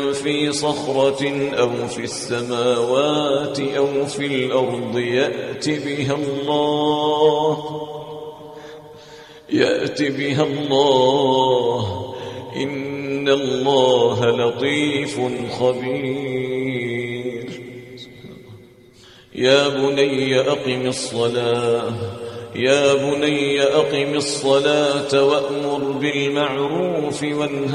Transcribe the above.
في صخرة أو في السماوات أو في الأرض يأت بها الله إن الله لطيف خبير. يا بني أقم الصلاة وأمر بالمعروف وانهى